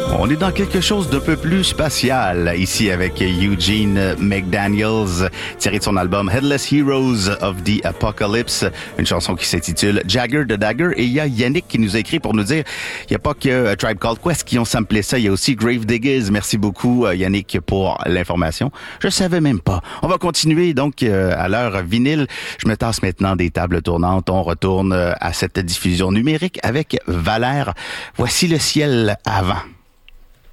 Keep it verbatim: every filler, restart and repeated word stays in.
On est dans quelque chose d'un peu plus spatial ici avec Eugene McDaniels, tiré de son album Headless Heroes of the Apocalypse, une chanson qui s'intitule Jagger the Dagger. Et il y a Yannick qui nous a écrit pour nous dire il n'y a pas que Tribe Called Quest qui ont samplé ça, il y a aussi Gravediggers. Merci beaucoup Yannick pour l'information. Je savais même pas. On va continuer donc à l'heure vinyle. Je me tasse maintenant des tables tournantes. On retourne à cette diffusion numérique avec Valère. Voici le ciel avant.